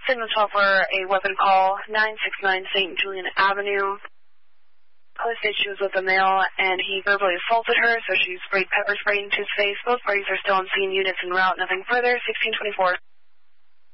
Signal 12 for a weapon call, 969 St. Julian Avenue. Police said she was with a male, and he verbally assaulted her, so she sprayed pepper spray into his face. Both parties are still on scene, units en route, nothing further, 1624.